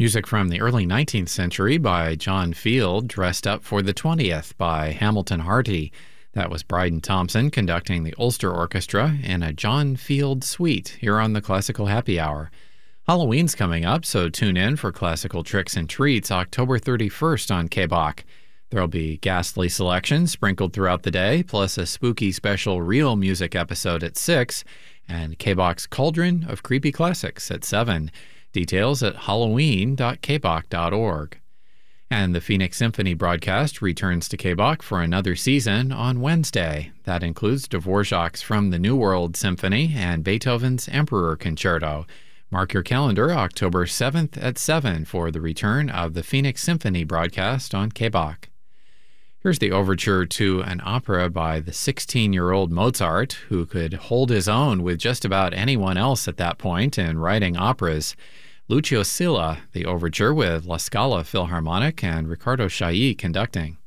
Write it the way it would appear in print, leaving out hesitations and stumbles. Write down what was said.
Music from the early 19th century by John Field, Dressed Up for the 20th by Hamilton Harty. That was Bryden Thompson conducting the Ulster Orchestra in a John Field suite here on the Classical Happy Hour. Halloween's coming up, so tune in for Classical Tricks and Treats October 31st on KBOC. There'll be ghastly selections sprinkled throughout the day, plus a spooky special Real Music episode at 6, and KBOC's Cauldron of Creepy Classics at 7. Details at halloween.kbok.org. And the Phoenix Symphony broadcast returns to KBOC for another season on Wednesday. That includes Dvorak's From the New World Symphony and Beethoven's Emperor Concerto. Mark your calendar, October 7th at 7 for the return of the Phoenix Symphony broadcast on KBOC. Here's the overture to an opera by the 16-year-old Mozart, who could hold his own with just about anyone else at that point in writing operas. Lucio Silla, the overture with La Scala Philharmonic and Riccardo Chailly conducting.